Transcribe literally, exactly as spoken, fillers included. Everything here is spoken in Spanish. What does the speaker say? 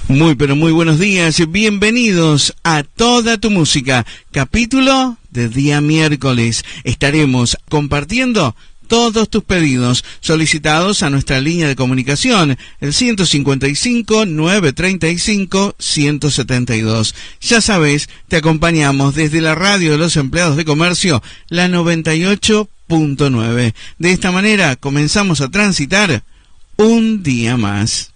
Muy pero muy buenos días, bienvenidos a Toda tu Música, capítulo de día miércoles. Estaremos compartiendo todos tus pedidos solicitados a nuestra línea de comunicación, el ciento cincuenta y cinco, novecientos treinta y cinco, ciento setenta y dos. Ya sabes, te acompañamos desde la radio de los empleados de comercio, la noventa y ocho punto nueve. De esta manera comenzamos a transitar un día más.